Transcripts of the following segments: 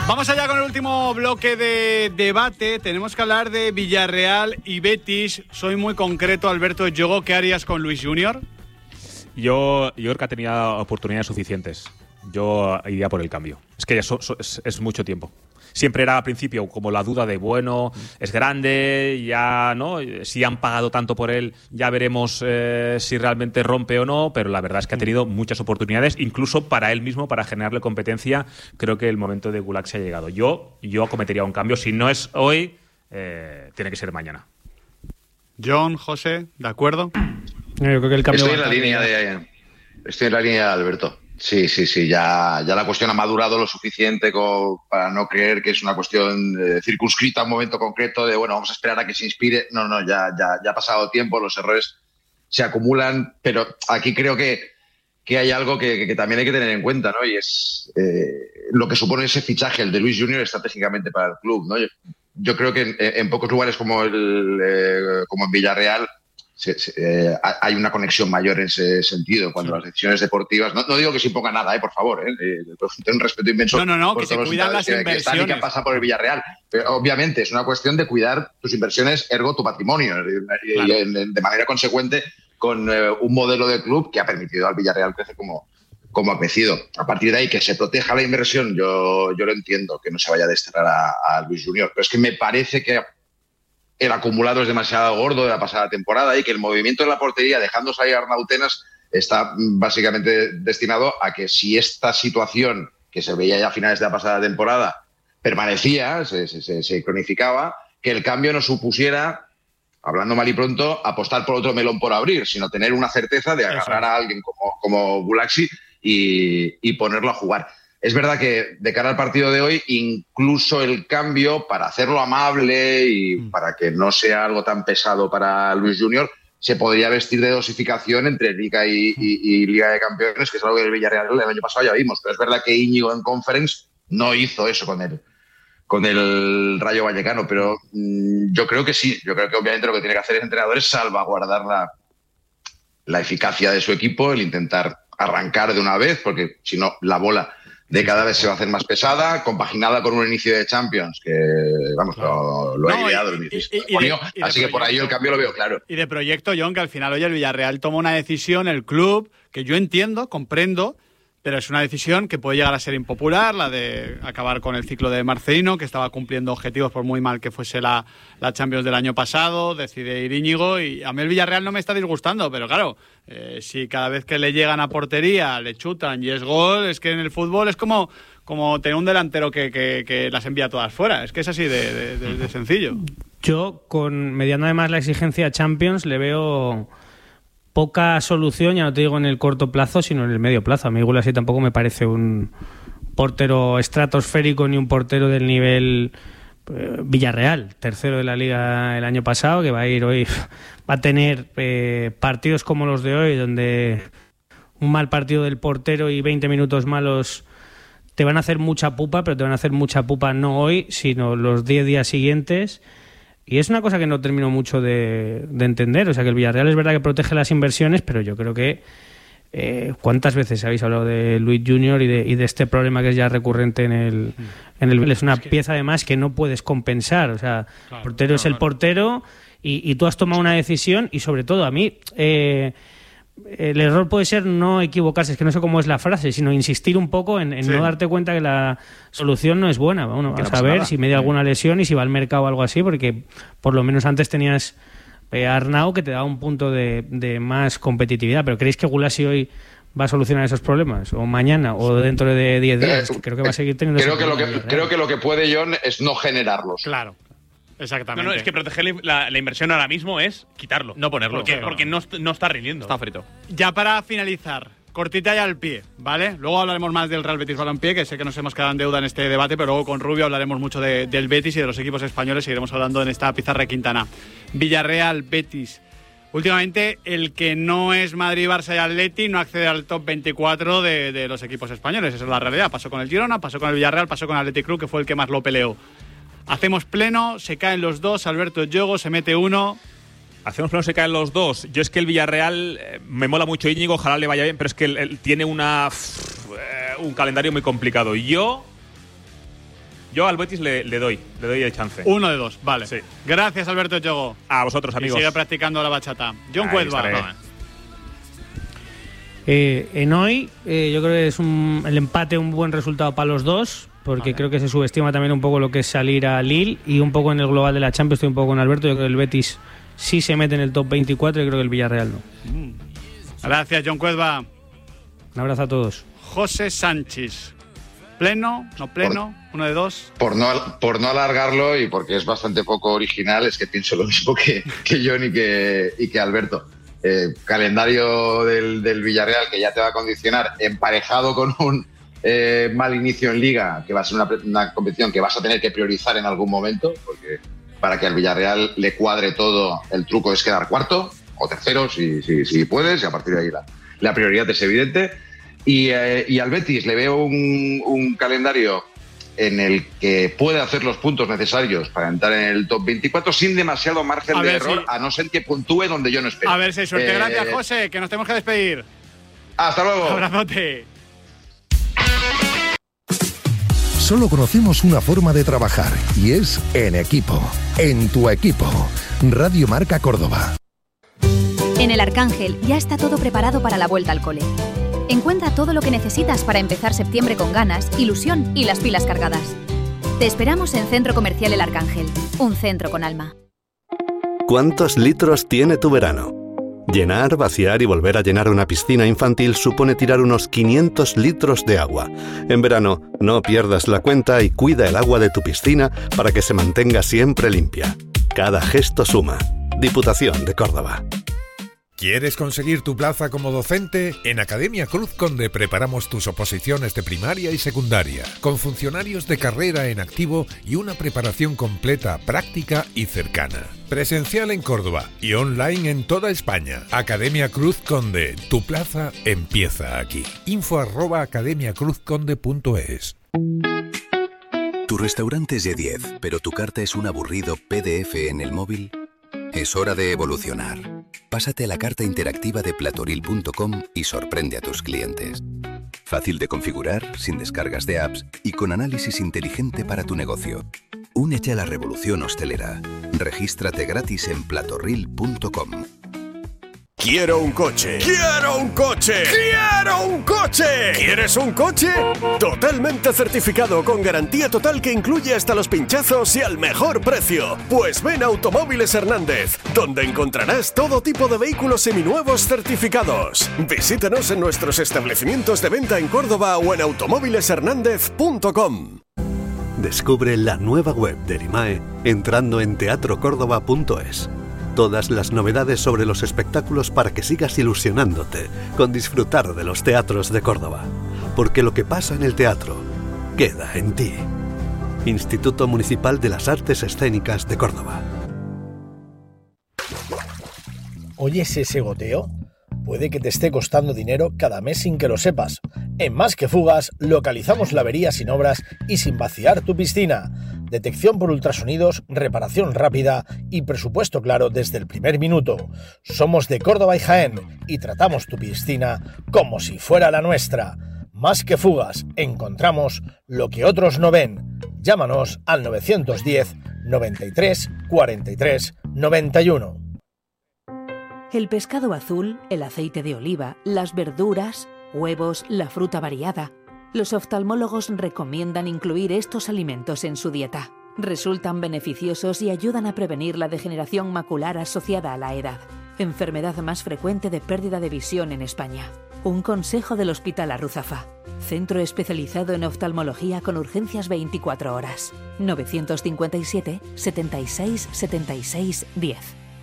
Vamos allá con el último bloque de debate. Tenemos que hablar de Villarreal y Betis. Soy muy concreto, Alberto Yogo. ¿Qué harías con Luis Junior? Yo creo que ha tenido oportunidades suficientes. Yo iría por el cambio. Es que ya es mucho tiempo. Siempre era al principio como la duda de, bueno, es grande, ya no, si han pagado tanto por él, ya veremos si realmente rompe o no, pero la verdad es que ha tenido muchas oportunidades, incluso para él mismo, para generarle competencia. Creo que el momento de Gulak se ha llegado. Yo cometería un cambio, si no es hoy, tiene que ser mañana. John, José, ¿de acuerdo? Yo creo que el cambio Estoy en la línea de Alberto. Sí, ya la cuestión ha madurado lo suficiente para no creer que es una cuestión circunscrita a un momento concreto de, bueno, vamos a esperar a que se inspire. No, ya ha pasado tiempo, los errores se acumulan, pero aquí creo que hay algo que también hay que tener en cuenta, ¿no? Y es lo que supone ese fichaje, el de Luis Junior, estratégicamente para el club, ¿no? Yo creo que en pocos lugares como en Villarreal hay una conexión mayor en ese sentido cuando las decisiones deportivas, no digo que se imponga nada, por favor, tengo un respeto inmenso no, por que se todos cuidan los las inversiones que han pasado por el Villarreal, pero obviamente es una cuestión de cuidar tus inversiones, ergo tu patrimonio, y de manera consecuente con un modelo de club que ha permitido al Villarreal crecer como ha crecido. A partir de ahí, que se proteja la inversión, yo lo entiendo, que no se vaya a desterrar a Luis Junior, pero es que me parece que el acumulado es demasiado gordo de la pasada temporada y que el movimiento de la portería, dejando salir a Arnautenas, está básicamente destinado a que si esta situación, que se veía ya a finales de la pasada temporada, permanecía, se cronificaba, que el cambio no supusiera, hablando mal y pronto, apostar por otro melón por abrir, sino tener una certeza de agarrar a alguien como Gulaxi y ponerlo a jugar. Es verdad que de cara al partido de hoy, incluso el cambio, para hacerlo amable y para que no sea algo tan pesado para Luis Junior, se podría vestir de dosificación entre Liga y Liga de Campeones, que es algo que el Villarreal el año pasado ya vimos. Pero es verdad que Íñigo en Conference no hizo eso con el Rayo Vallecano, pero yo creo que sí. Yo creo que obviamente lo que tiene que hacer el entrenador es salvaguardar la eficacia de su equipo, el intentar arrancar de una vez, porque si no, la bola de cada vez se va a hacer más pesada, compaginada con un inicio de Champions que, vamos, claro, lo ha ideado el mismo. Así que por ahí el cambio lo veo claro. Y de proyecto, John, que al final hoy el Villarreal toma una decisión, el club, que yo entiendo, comprendo, pero es una decisión que puede llegar a ser impopular, la de acabar con el ciclo de Marcelino, que estaba cumpliendo objetivos por muy mal que fuese la Champions del año pasado, decide ir Íñigo, y a mí el Villarreal no me está disgustando, pero claro, si cada vez que le llegan a portería le chutan y es gol, es que en el fútbol es como tener un delantero que las envía todas fuera, es que es así de sencillo. Yo, mediando además la exigencia Champions, le veo poca solución, ya no te digo en el corto plazo, sino en el medio plazo. A mí Gulasi tampoco me parece un portero estratosférico ni un portero del nivel Villarreal, tercero de la Liga el año pasado, que va a ir hoy, va a tener partidos como los de hoy, donde un mal partido del portero y 20 minutos malos te van a hacer mucha pupa, pero te van a hacer mucha pupa no hoy, sino los 10 días siguientes. Y es una cosa que no termino mucho de entender. O sea, que el Villarreal es verdad que protege las inversiones, pero yo creo que ¿cuántas veces habéis hablado de Luis Junior y de este problema que es ya recurrente en el es una pieza además que no puedes compensar. O sea, claro, el portero es el portero y tú has tomado una decisión y sobre todo a mí el error puede ser no equivocarse, es que no sé cómo es la frase, sino insistir un poco en no darte cuenta que la solución no es buena. Bueno, a saber si me da alguna lesión y si va al mercado o algo así, porque por lo menos antes tenías a Arnau que te daba un punto de más competitividad. Pero ¿creéis que Gulasi hoy va a solucionar esos problemas? ¿O mañana? ¿O dentro de 10 días? Creo que va a seguir teniendo... Creo que lo que puede, John, es no generarlos. Claro. Exactamente. No, es que proteger la inversión ahora mismo es quitarlo. No ponerlo. Porque no está rindiendo. Está frito. Ya para finalizar, cortita y al pie, ¿vale? Luego hablaremos más del Real Betis Balompié, que sé que nos hemos quedado en deuda en este debate, pero luego con Rubio hablaremos mucho del Betis y de los equipos españoles. Seguiremos hablando en esta pizarra de Quintana. Villarreal, Betis. Últimamente, el que no es Madrid, Barça y Atleti no accede al top 24 de los equipos españoles. Esa es la realidad. Pasó con el Girona, pasó con el Villarreal, pasó con el Athletic Club, que fue el que más lo peleó. Hacemos pleno, se caen los dos, Alberto Yogo se mete uno. Hacemos pleno, se caen los dos. Yo es que el Villarreal me mola mucho Íñigo, ojalá le vaya bien, pero es que él tiene un calendario muy complicado. Yo Yo al Betis le doy el chance. 1 de 2, vale. Sí. Gracias, Alberto Yogo. A vosotros, amigos. Y sigue practicando la bachata. John Ahí Cuedva. estaré. En hoy, yo creo que es el empate un buen resultado para los dos, porque creo que se subestima también un poco lo que es salir a Lille y un poco en el global de la Champions. Estoy un poco con Alberto. Yo creo que el Betis sí se mete en el top 24 y creo que el Villarreal no. Gracias, John Cuedva. Un abrazo a todos. José Sánchez. ¿Pleno? ¿No pleno? 1 de 2. Por no alargarlo y porque es bastante poco original, es que pienso lo mismo que John y que Alberto. Calendario del Villarreal que ya te va a condicionar, emparejado con un mal inicio en Liga, que va a ser una competición que vas a tener que priorizar en algún momento, porque para que al Villarreal le cuadre todo, el truco es quedar cuarto o tercero, si puedes, y a partir de ahí la prioridad es evidente. Y al Betis le veo un calendario en el que puede hacer los puntos necesarios para entrar en el top 24 sin demasiado margen de error, a no ser que puntúe donde yo no espero. A ver si hay suerte. Gracias, José, que nos tenemos que despedir. Hasta luego. Abrazote. Solo conocemos una forma de trabajar y es en equipo. En tu equipo. Radio Marca Córdoba. En el Arcángel ya está todo preparado para la vuelta al cole. Encuentra todo lo que necesitas para empezar septiembre con ganas, ilusión y las pilas cargadas. Te esperamos en Centro Comercial El Arcángel, un centro con alma. ¿Cuántos litros tiene tu verano? Llenar, vaciar y volver a llenar una piscina infantil supone tirar unos 500 litros de agua. En verano, no pierdas la cuenta y cuida el agua de tu piscina para que se mantenga siempre limpia. Cada gesto suma. Diputación de Córdoba. ¿Quieres conseguir tu plaza como docente? En Academia Cruz Conde preparamos tus oposiciones de primaria y secundaria, con funcionarios de carrera en activo y una preparación completa, práctica y cercana. Presencial en Córdoba y online en toda España. Academia Cruz Conde, tu plaza empieza aquí. info@academiacruzconde.es. Tu restaurante es de 10, pero tu carta es un aburrido PDF en el móvil. Es hora de evolucionar. Pásate a la carta interactiva de platoril.com y sorprende a tus clientes. Fácil de configurar, sin descargas de apps y con análisis inteligente para tu negocio. Únete a la revolución hostelera. Regístrate gratis en platoril.com. ¡Quiero un coche! ¡Quiero un coche! ¡Quiero un coche! ¿Quieres un coche? Totalmente certificado, con garantía total que incluye hasta los pinchazos y al mejor precio. Pues ven a Automóviles Hernández, donde encontrarás todo tipo de vehículos seminuevos certificados. Visítanos en nuestros establecimientos de venta en Córdoba o en automóvileshernandez.com. Descubre la nueva web de Erimae entrando en teatrocórdoba.es. Todas las novedades sobre los espectáculos para que sigas ilusionándote con disfrutar de los teatros de Córdoba. Porque lo que pasa en el teatro queda en ti. Instituto Municipal de las Artes Escénicas de Córdoba. ¿Oyes ese goteo? Puede que te esté costando dinero cada mes sin que lo sepas. En Más que Fugas localizamos la avería sin obras y sin vaciar tu piscina. Detección por ultrasonidos, reparación rápida y presupuesto claro desde el primer minuto. Somos de Córdoba y Jaén y tratamos tu piscina como si fuera la nuestra. Más que Fugas, encontramos lo que otros no ven. Llámanos al 910 93 43 91. El pescado azul, el aceite de oliva, las verduras, huevos, la fruta variada. Los oftalmólogos recomiendan incluir estos alimentos en su dieta. Resultan beneficiosos y ayudan a prevenir la degeneración macular asociada a la edad, enfermedad más frecuente de pérdida de visión en España. Un consejo del Hospital Arruzafa, centro especializado en oftalmología con urgencias 24 horas. 957 76 76 10.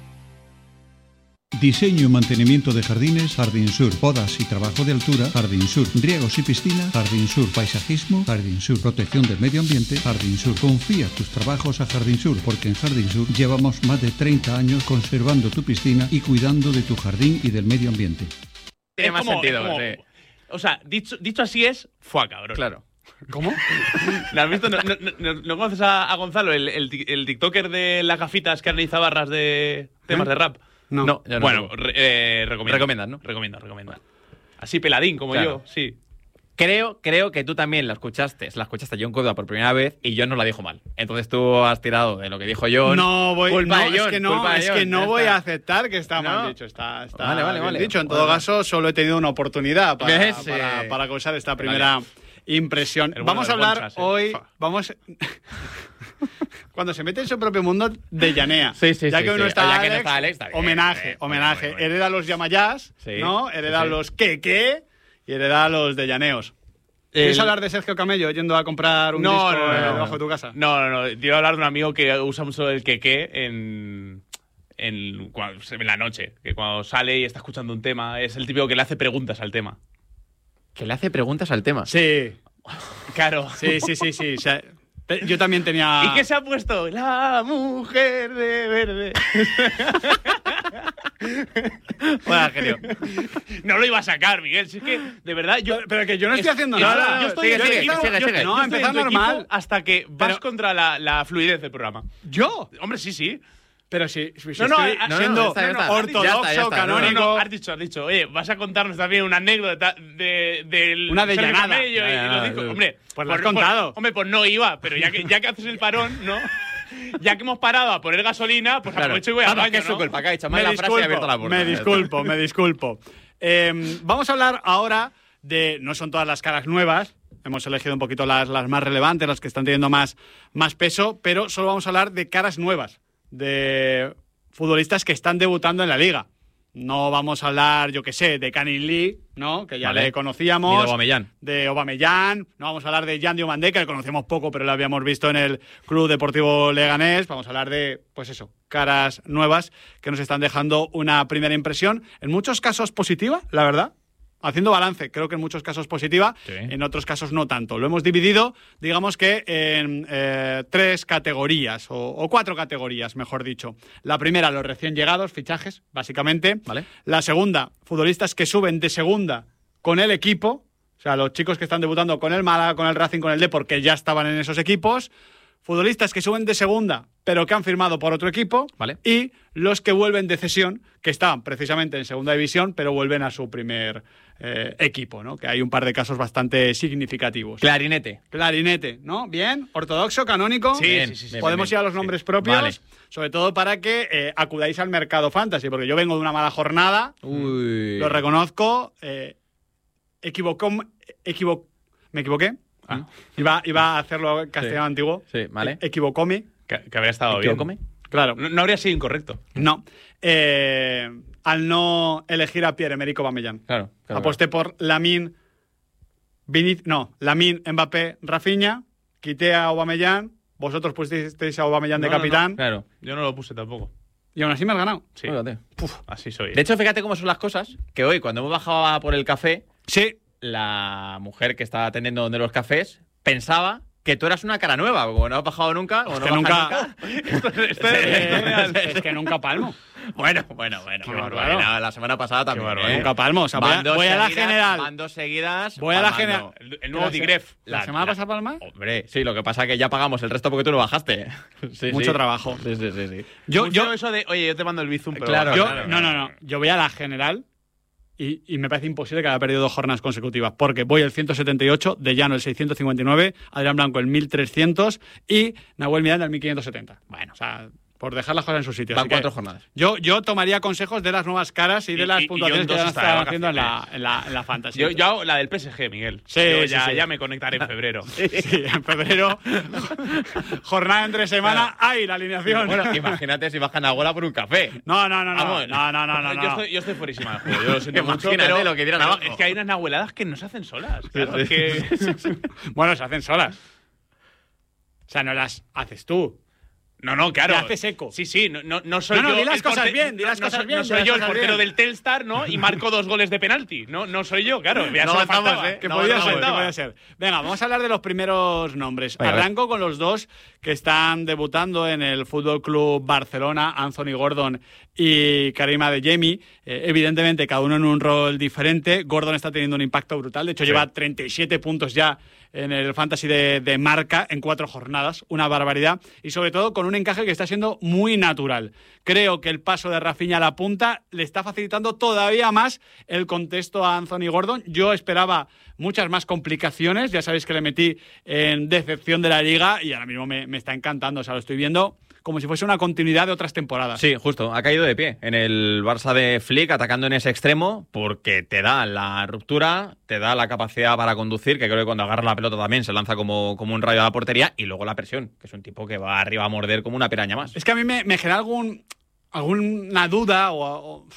Diseño y mantenimiento de jardines, Jardín Sur, podas y trabajo de altura, Jardín Sur, riegos y piscina, Jardín Sur, paisajismo, Jardín Sur, protección del medio ambiente, Jardín Sur. Confía tus trabajos a Jardín Sur, porque en Jardín Sur llevamos más de 30 años conservando tu piscina y cuidando de tu jardín y del medio ambiente. Tiene más sentido. O sea, dicho así es, fue cabrón. Claro. ¿Cómo? ¿No has visto? ¿No conoces a Gonzalo, el TikToker de las gafitas que analiza barras de temas de rap? No. Bueno, recomiendas, ¿no? Recomiendo. Así peladín como claro. yo, sí. Creo que tú también la escuchaste John Córdoba por primera vez y John nos la dijo mal. Entonces tú has tirado de lo que dijo John. No voy, culpa no, de John, es que no, culpa de es John, que no ya voy está. a aceptar que está mal dicho. Está Vale. bien dicho. En todo caso, solo he tenido una oportunidad para causar esta primera impresión. Vamos a hablar hoy. Cuando se mete en su propio mundo, de llanea. Ya que hoy no está Alex, está bien, homenaje. Bueno. Hereda los Yamayás, ¿no? Hereda los que y hereda a los de Llaneos. ¿Quieres hablar de Sergio Camello yendo a comprar un disco debajo de tu casa? No. Quiero hablar de un amigo que usa mucho el que en la noche. Que cuando sale y está escuchando un tema, es el típico que le hace preguntas al tema. ¿Que le hace preguntas al tema? Sí. Claro. Sí. O sea, yo también tenía... ¿Y qué se ha puesto? La mujer de verde. Bueno, genio. No lo iba a sacar, Miguel. Si es que, de verdad, Pero que yo no estoy haciendo nada. Yo estoy Sigue. No, empezar normal. Hasta que vas contra la fluidez del programa. ¿Yo? Hombre, sí. Pero si No, estoy siendo ortodoxo, canónico... No, has dicho. Oye, vas a contarnos también una anécdota del... Una de Sergio llanada. Camello y lo dijo. Hombre, pues lo has contado. Hombre, pues no iba, pero ya que haces el parón, ¿no? Ya que hemos parado a poner gasolina, pues aprovecho y voy al baño, que es su ¿no? culpa, que ha dicho mal la frase y ha abierto la puerta. Me disculpo. Vamos a hablar ahora de... No son todas las caras nuevas. Hemos elegido un poquito las más relevantes, las que están teniendo más peso, pero solo vamos a hablar de caras nuevas, de futbolistas que están debutando en la liga. No vamos a hablar, yo qué sé, de Kang-in Lee, ¿no? Que ya le conocíamos. Ni de Aubameyang. De Aubameyang. No vamos a hablar de Jan Diomandé, que le conocemos poco, pero lo habíamos visto en el Club Deportivo Leganés. Vamos a hablar de, pues eso, caras nuevas que nos están dejando una primera impresión, en muchos casos positiva, la verdad. Haciendo balance, creo que en muchos casos positiva, en otros casos no tanto. Lo hemos dividido, digamos que en 3 categorías, o 4 categorías, mejor dicho. La primera, los recién llegados, fichajes, básicamente. Vale. La segunda, futbolistas que suben de segunda con el equipo, o sea, los chicos que están debutando con el Málaga, con el Racing, con el Depor, que ya estaban en esos equipos. Futbolistas que suben de segunda, pero que han firmado por otro equipo. Vale. Y los que vuelven de cesión, que estaban precisamente en segunda división, pero vuelven a su primer equipo, ¿no? Que hay un par de casos bastante significativos. Clarinete, ¿no? Bien, ortodoxo, canónico. Sí. Podemos ir a los nombres propios, Vale. sobre todo para que acudáis al mercado fantasy, porque yo vengo de una mala jornada, lo reconozco, me equivoqué. Iba a hacerlo en castellano antiguo. Sí, vale. Equivocóme. Que habría estado bien. Claro. No habría sido incorrecto. No. Al no elegir a Pierre-Emerick Aubameyang. Claro. Aposté por Lamine, Mbappé, Rafinha, quité a Aubameyang, vosotros pusisteis a Aubameyang de capitán. Claro. Yo no lo puse tampoco. Y aún así me has ganado. Sí. Así soy. De hecho, fíjate cómo son las cosas, que hoy, cuando hemos bajado a por el café, sí, la mujer que estaba atendiendo donde los cafés pensaba que tú eras una cara nueva, como no has bajado nunca, o no nunca. Esto es real. Es que nunca palmo. Bueno. La semana pasada también. Nunca palmo. O sea, voy a la general. Van 2 seguidas. Voy a la general. El nuevo Digref. ¿La semana pasada palma? Hombre, sí, lo que pasa es que ya pagamos el resto porque tú no bajaste. Mucho trabajo. Sí. Yo eso de, oye, yo te mando el Bizum, pero claro, No. Yo voy a la general y me parece imposible que haya perdido 2 jornadas consecutivas, porque voy el 178, De Llano el 659, Adrián Blanco el 1300 y Nahuel Miranda el 1570. Bueno, o sea, por dejar las cosas en su sitio. Van 4 jornadas. Yo tomaría consejos de las nuevas caras y de las puntuaciones que ya están haciendo en la fantasy. Yo hago la del PSG, Miguel. Sí. Ya me conectaré en febrero. Sí, en febrero. Jornada entre semana. ¡Ay, la alineación! Bueno, imagínate si bajan a Gola por un café. No. Yo estoy fuerísima del juego. Yo lo siento mucho, Imagínate pero lo que dirán abajo. Es que hay unas nahueladas que no se hacen solas. Claro, es que... Bueno, se hacen solas. O sea, no las haces tú. No, claro. Te haces eco. Sí, no soy yo. Di las cosas bien, No soy yo el portero del Telstar, ¿no? Y marco 2 goles de penalti. No soy yo, claro. Ya no estamos, que podía ser. Venga, vamos a hablar de los primeros nombres. Arranco con los 2 que están debutando en el Fútbol Club Barcelona, Anthony Gordon y Karim Adeyemi. Evidentemente, cada uno en un rol diferente. Gordon está teniendo un impacto brutal. De hecho, lleva 37 puntos ya en el fantasy de Marca en 4 jornadas, una barbaridad, y sobre todo con un encaje que está siendo muy natural. Creo que el paso de Rafinha a la punta le está facilitando todavía más el contexto a Anthony Gordon. Yo esperaba muchas más complicaciones, ya sabéis que le metí en decepción de la Liga y ahora mismo me está encantando, o sea, lo estoy viendo como si fuese una continuidad de otras temporadas. Sí, justo, ha caído de pie en el Barça de Flick, atacando en ese extremo, porque te da la ruptura, te da la capacidad para conducir, que creo que cuando agarra la pelota también se lanza como un rayo a la portería, y luego la presión, que es un tipo que va arriba a morder como una piraña más. Es que a mí me genera alguna duda o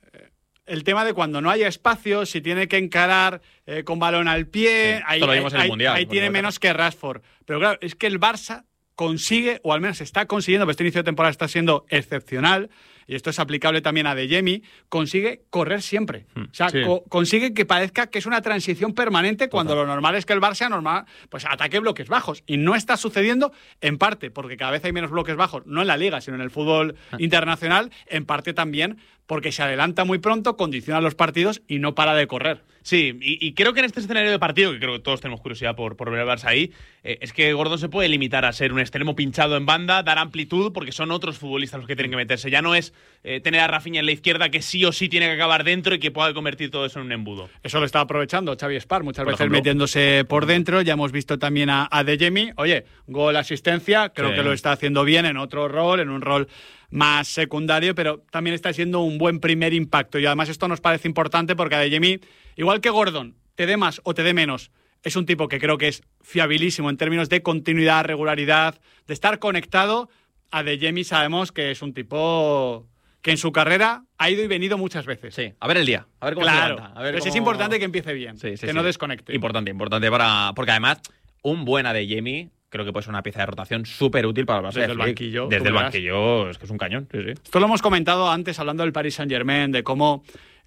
el tema de cuando no haya espacio, si tiene que encarar con balón al pie, sí, esto lo vimos en el Mundial. Ahí tiene menos que Rashford. Pero claro, es que el Barça consigue, o al menos está consiguiendo, pero este inicio de temporada está siendo excepcional, y esto es aplicable también a Adeyemi, consigue correr siempre. O sea, sí, consigue que parezca que es una transición permanente cuando lo normal es que el Barça pues ataque bloques bajos. Y no está sucediendo, en parte porque cada vez hay menos bloques bajos, no en la Liga, sino en el fútbol internacional, en parte también porque se adelanta muy pronto, condiciona los partidos y no para de correr. Sí, y creo que en este escenario de partido, que creo que todos tenemos curiosidad por ver el Barça ahí, es que Gordon se puede limitar a ser un extremo pinchado en banda, dar amplitud, porque son otros futbolistas los que tienen que meterse. Ya no es tener a Rafinha en la izquierda, que sí o sí tiene que acabar dentro y que pueda convertir todo eso en un embudo. Eso lo está aprovechando Xavi Espar, muchas veces metiéndose por dentro. Ya hemos visto también a Adeyemi. Oye, gol, asistencia, creo que lo está haciendo bien en otro rol, en un rol más secundario, pero también está siendo un buen primer impacto. Y además esto nos parece importante porque Adeyemi, igual que Gordon, te dé más o te dé menos, es un tipo que creo que es fiabilísimo en términos de continuidad, regularidad, de estar conectado. Adeyemi sabemos que es un tipo que en su carrera ha ido y venido muchas veces. Sí, a ver el día, a ver cómo se levanta. A ver cómo... Es importante que empiece bien, que no desconecte. Importante porque además un buen Adeyemi creo que puede ser una pieza de rotación súper útil para el Barça. Desde el banquillo. Desde el banquillo es que es un cañón. Sí, sí. Esto lo hemos comentado antes hablando del Paris Saint-Germain, de cómo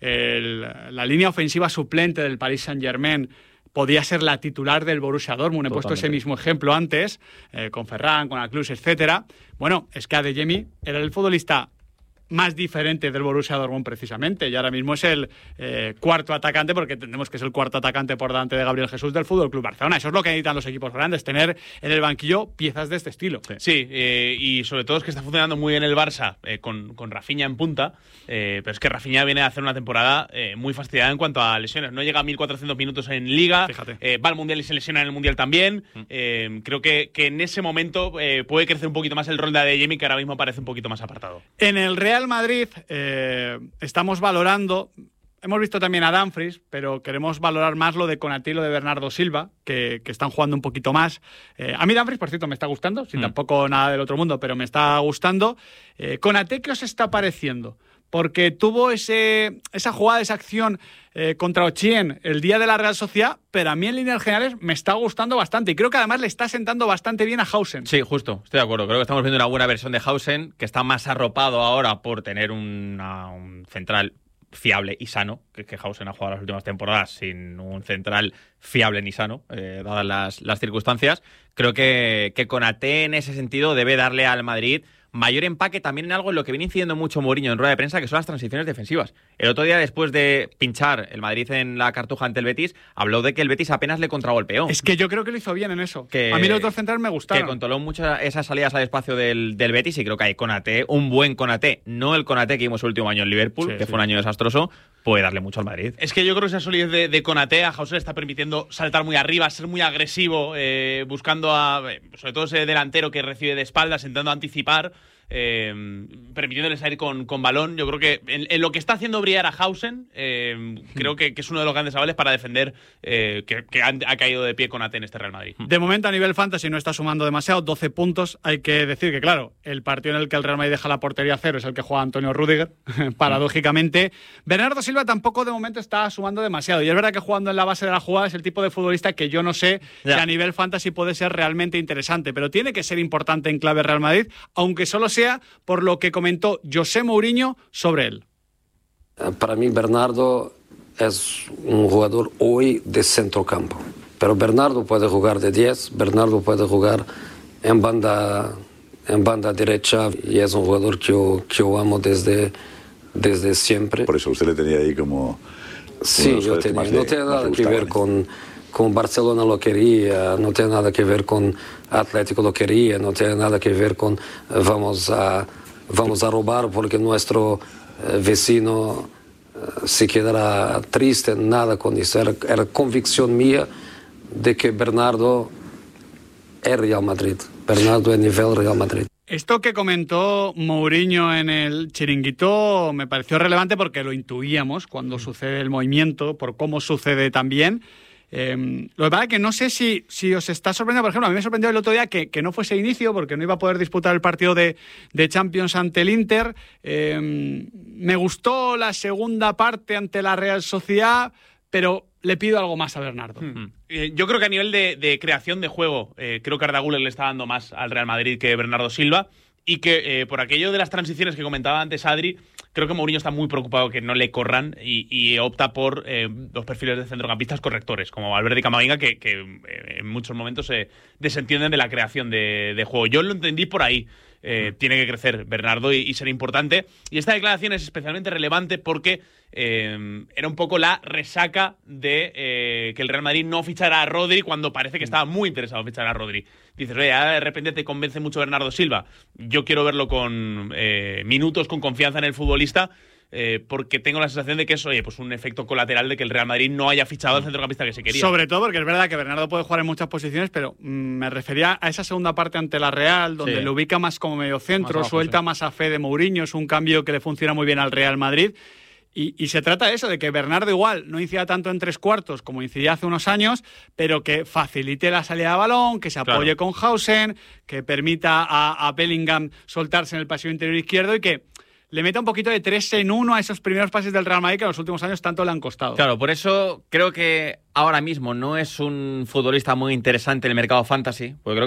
la línea ofensiva suplente del Paris Saint-Germain podía ser la titular del Borussia Dortmund. He puesto ese mismo ejemplo antes, con Ferran, con Aklus, etcétera. Bueno, es que Adeyemi era el futbolista más diferente del Borussia Dortmund precisamente, y ahora mismo es el cuarto atacante, porque entendemos que es el cuarto atacante por delante de Gabriel Jesús del Fútbol Club Barcelona. Eso es lo que necesitan los equipos grandes, tener en el banquillo piezas de este estilo. Sí, y sobre todo es que está funcionando muy bien el Barça con Rafinha en punta, pero es que Rafinha viene a hacer una temporada muy fastidiada en cuanto a lesiones. No llega a 1.400 minutos en Liga, va al Mundial y se lesiona en el Mundial también. Creo que en ese momento puede crecer un poquito más el rol de Adeyemi, que ahora mismo parece un poquito más apartado. En el Real Madrid estamos valorando, hemos visto también a Dumfries, pero queremos valorar más lo de Konaté y lo de Bernardo Silva, que están jugando un poquito más. A mí Dumfries, por cierto, me está gustando, sin tampoco nada del otro mundo, pero me está gustando. Konaté, ¿qué os está pareciendo? Porque tuvo esa jugada, esa acción contra Ochien el día de la Real Sociedad, pero a mí en líneas generales me está gustando bastante. Y creo que además le está sentando bastante bien a Hausen. Sí, justo, estoy de acuerdo. Creo que estamos viendo una buena versión de Hausen, que está más arropado ahora por tener un central fiable y sano, que Hausen ha jugado las últimas temporadas sin un central fiable ni sano, dadas las circunstancias. Creo que Konaté en ese sentido debe darle al Madrid mayor empaque también en algo en lo que viene incidiendo mucho Mourinho en rueda de prensa, que son las transiciones defensivas. El otro día, después de pinchar el Madrid en la Cartuja ante el Betis, habló de que el Betis apenas le contragolpeó. Es que yo creo que lo hizo bien en eso. A mí los otros centrales me gustaron. Que controló mucho esas salidas al espacio del Betis, y creo que hay Konaté, un buen Konaté, no el Konaté que vimos el último año en Liverpool, que fue un año desastroso, puede darle mucho al Madrid. Es que yo creo que esa solidez de Konaté a Hausen le está permitiendo saltar muy arriba, ser muy agresivo, buscando sobre todo ese delantero que recibe de espaldas, intentando anticipar, permitiéndole salir con balón. Yo creo que en lo que está haciendo brillar a Hausen, creo que es uno de los grandes avales para defender que ha caído de pie Konaté en este Real Madrid. De momento a nivel fantasy no está sumando demasiado, 12 puntos. Hay que decir que, claro, el partido en el que el Real Madrid deja la portería a cero es el que juega Antonio Rüdiger, paradójicamente. Bernardo Silva tampoco de momento está sumando demasiado, y es verdad que jugando en la base de la jugada es el tipo de futbolista que yo no sé si a nivel fantasy puede ser realmente interesante, pero tiene que ser importante en clave Real Madrid, aunque solo sea por lo que comentó José Mourinho sobre él. Para mí Bernardo es un jugador hoy de centrocampo, pero Bernardo puede jugar de 10, Bernardo puede jugar en banda derecha, y es un jugador que yo amo desde siempre. Por eso usted le tenía ahí como... Sí, yo tenía, no tiene nada que ver con con Barcelona lo quería, no tiene nada que ver con Atlético lo quería, no tiene nada que ver con vamos a robar porque nuestro vecino se quedará triste, nada con eso. Era convicción mía de que Bernardo es Real Madrid. Bernardo es nivel Real Madrid. Esto que comentó Mourinho en el Chiringuito me pareció relevante porque lo intuíamos cuando sucede el movimiento, por cómo sucede también. Lo que pasa es que no sé si os está sorprendiendo. Por ejemplo, a mí me sorprendió el otro día que no fuese inicio porque no iba a poder disputar el partido de Champions ante el Inter. Me gustó la segunda parte ante la Real Sociedad, pero le pido algo más a Bernardo. Yo creo que a nivel de creación de juego, creo que Arda Güler le está dando más al Real Madrid que Bernardo Silva. Y que por aquello de las transiciones que comentaba antes Adri, creo que Mourinho está muy preocupado que no le corran y opta por dos perfiles de centrocampistas correctores, como Valverde y Camavinga, que en muchos momentos se desentienden de la creación de juego. Yo lo entendí por ahí. Tiene que crecer Bernardo y ser importante. Y esta declaración es especialmente relevante porque era un poco la resaca de que el Real Madrid no fichara a Rodri cuando parece que estaba muy interesado en fichar a Rodri. Dices, oye, de repente te convence mucho Bernardo Silva. Yo quiero verlo con minutos, con confianza en el futbolista, porque tengo la sensación de que es, oye, pues un efecto colateral de que el Real Madrid no haya fichado al centrocampista que se quería. Sobre todo porque es verdad que Bernardo puede jugar en muchas posiciones, pero me refería a esa segunda parte ante la Real, donde lo ubica más como mediocentro, suelta más a fe de Mourinho, es un cambio que le funciona muy bien al Real Madrid. Y se trata de eso, de que Bernardo igual no incida tanto en tres cuartos como incidía hace unos años, pero que facilite la salida de balón, que se apoye con Hausen, que permita a Bellingham soltarse en el pasillo interior izquierdo y que le meta un poquito de 3 en 1 a esos primeros pases del Real Madrid que en los últimos años tanto le han costado. Claro, por eso creo que ahora mismo no es un futbolista muy interesante en el mercado fantasy, porque creo